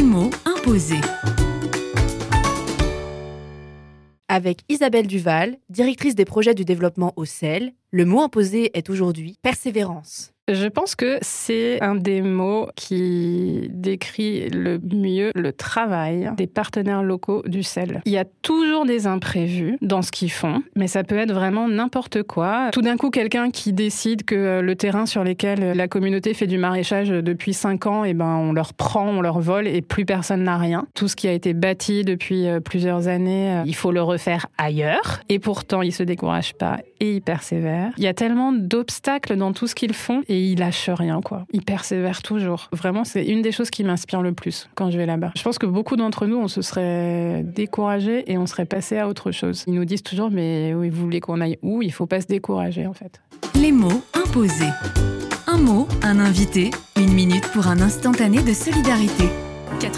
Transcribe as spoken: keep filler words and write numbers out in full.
mots imposés. Avec Isabelle Duval, directrice des projets du développement au C E L, le mot imposé est aujourd'hui persévérance. Je pense que c'est un des mots qui décrit le mieux le travail des partenaires locaux du C E L. Il y a toujours des imprévus dans ce qu'ils font, mais ça peut être vraiment n'importe quoi. Tout d'un coup, quelqu'un qui décide que le terrain sur lequel la communauté fait du maraîchage depuis cinq ans, eh ben, on leur prend, on leur vole et plus personne n'a rien. Tout ce qui a été bâti depuis plusieurs années, il faut le refaire ailleurs. Et pourtant, ils se découragent pas et ils persévèrent. Il y a tellement d'obstacles dans tout ce qu'ils font et ils lâchent rien, quoi. Ils persévèrent toujours. Vraiment, c'est une des choses qui m'inspire le plus quand je vais là-bas. Je pense que beaucoup d'entre nous, on se serait découragés et on serait passé à autre chose. Ils nous disent toujours, mais oui, vous voulez qu'on aille où ? Il faut pas se décourager, en fait. Les mots imposés. Un mot, un invité, une minute pour un instantané de solidarité.